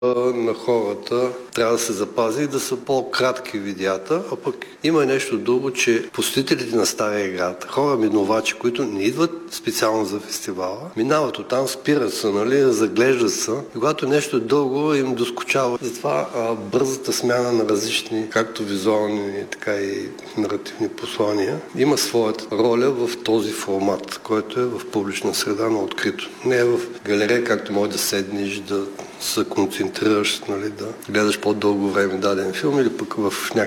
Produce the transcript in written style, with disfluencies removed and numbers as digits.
на хората трябва да се запази и да са по-кратки видеята, а пък има нещо друго, че посетителите на Стария град, хора минувачи, които не идват специално за фестивала, минават оттам, спират се, заглеждат се и когато нещо дълго им доскучава. Затова бързата смяна на различни, както визуални, така и наративни послания, има своята роля в този формат, който е в публична среда на открито. Не е в галерия, както може да седнеш, да се концентрираш, да гледаш по-дълго време даден филм или пък в някакъв